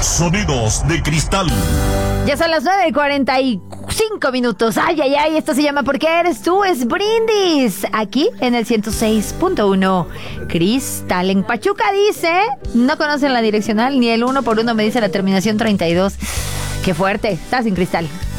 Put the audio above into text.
Sonidos de cristal. Ya son las 9:45 minutos. Ay, ay, ay, esto se llama ¿Por qué eres tú? Es Brindis. Aquí en el 106.1 Cristal. En Pachuca dice, no conocen la direccional, ni el 1 por 1 me dice la terminación 32. Qué fuerte, estás en Cristal.